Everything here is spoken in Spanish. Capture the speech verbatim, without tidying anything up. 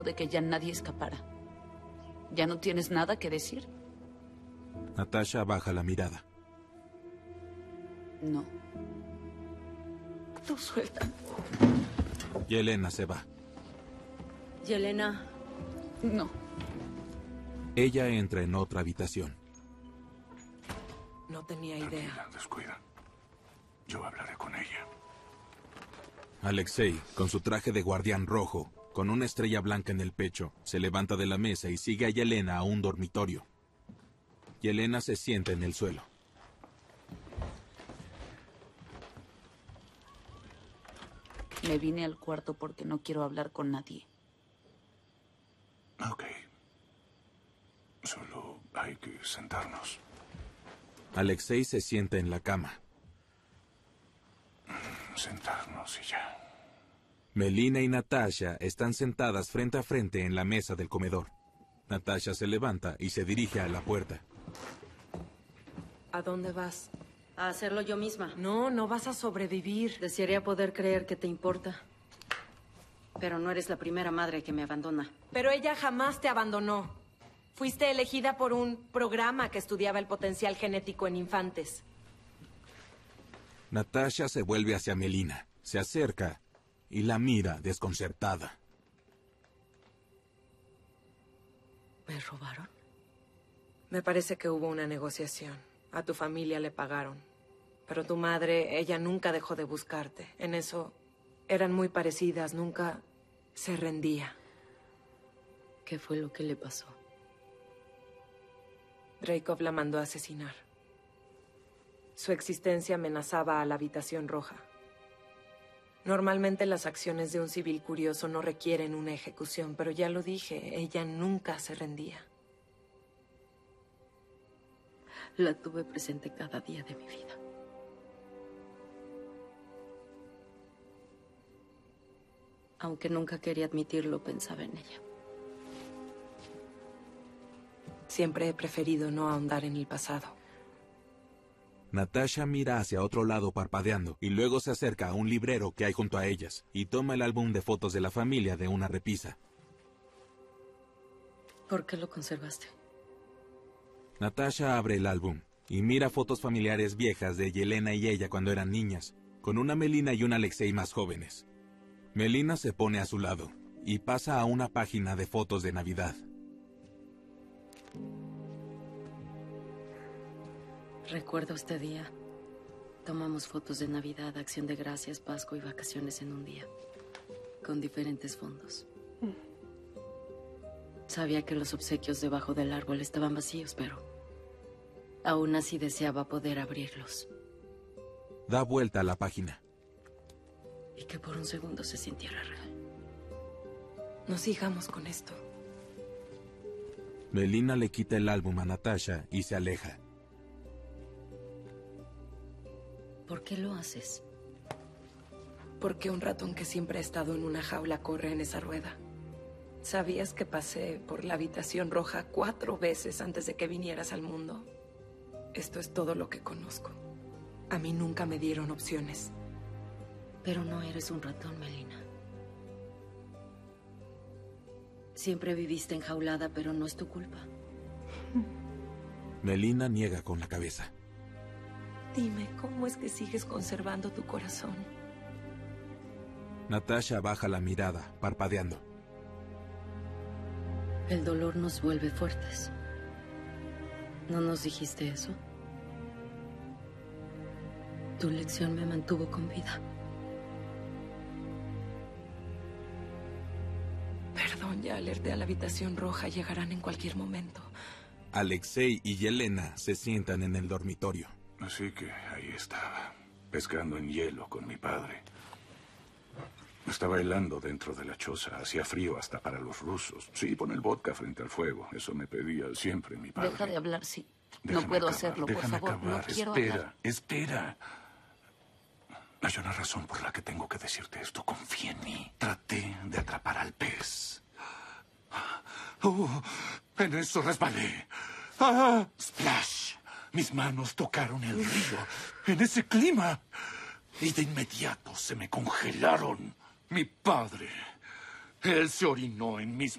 de que ya nadie escapara. ¿Ya no tienes nada que decir? Natasha baja la mirada. No. Tú suelta. Yelena se va. Yelena. No. Ella entra en otra habitación. No tenía idea. Tranquila, descuida. Yo hablaré con ella. Alexei, con su traje de guardián rojo, con una estrella blanca en el pecho, se levanta de la mesa y sigue a Yelena a un dormitorio. Yelena se sienta en el suelo. Me vine al cuarto porque no quiero hablar con nadie. Ok. Solo hay que sentarnos. Alexei se sienta en la cama. Sentarnos y ya. Melina y Natasha están sentadas frente a frente en la mesa del comedor. Natasha se levanta y se dirige a la puerta. ¿A dónde vas? A hacerlo yo misma. No, no vas a sobrevivir. Desearía poder creer que te importa. Pero no eres la primera madre que me abandona. Pero ella jamás te abandonó. Fuiste elegida por un programa que estudiaba el potencial genético en infantes. Natasha se vuelve hacia Melina, se acerca y la mira desconcertada. ¿Me robaron? Me parece que hubo una negociación. A tu familia le pagaron. Pero tu madre, ella nunca dejó de buscarte. En eso eran muy parecidas, nunca se rendía. ¿Qué fue lo que le pasó? Dreykov la mandó a asesinar. Su existencia amenazaba a la Habitación Roja. Normalmente las acciones de un civil curioso no requieren una ejecución, pero ya lo dije, ella nunca se rendía. La tuve presente cada día de mi vida. Aunque nunca quería admitirlo, pensaba en ella. Siempre he preferido no ahondar en el pasado. Natasha mira hacia otro lado parpadeando y luego se acerca a un librero que hay junto a ellas y toma el álbum de fotos de la familia de una repisa. ¿Por qué lo conservaste? Natasha abre el álbum y mira fotos familiares viejas de Yelena y ella cuando eran niñas, con una Melina y un Alexei más jóvenes. Melina se pone a su lado y pasa a una página de fotos de Navidad. Recuerdo este día. Tomamos fotos de Navidad, Acción de Gracias, Pascua y vacaciones en un día, con diferentes fondos. Sabía que los obsequios debajo del árbol estaban vacíos, pero aún así deseaba poder abrirlos. Da vuelta a la página. Y que por un segundo se sintiera real. No sigamos con esto. Melina le quita el álbum a Natasha y se aleja. ¿Por qué lo haces? Porque un ratón que siempre ha estado en una jaula corre en esa rueda. ¿Sabías que pasé por la Habitación Roja cuatro veces antes de que vinieras al mundo? Esto es todo lo que conozco. A mí nunca me dieron opciones. Pero no eres un ratón, Melina. Siempre viviste enjaulada, pero no es tu culpa. Melina niega con la cabeza. Dime, ¿cómo es que sigues conservando tu corazón? Natasha baja la mirada, parpadeando. El dolor nos vuelve fuertes. ¿No nos dijiste eso? Tu lección me mantuvo con vida. Perdón, ya alerté a la Habitación Roja. Llegarán en cualquier momento. Alexei y Yelena se sientan en el dormitorio. Así que ahí estaba, pescando en hielo con mi padre. Estaba helando dentro de la choza, hacía frío hasta para los rusos. Sí, pon el vodka frente al fuego, eso me pedía siempre mi padre. Deja de hablar, sí. Déjame No puedo acabar, hacerlo, por déjame favor. acabar. No quiero espera, hablar. espera. Hay una razón por la que tengo que decirte esto. Confía en mí. Traté de atrapar al pez. Oh, en eso resbalé. ¡Ah! ¡Splash! Mis manos tocaron el río en ese clima y de inmediato se me congelaron. Mi padre Él se orinó en mis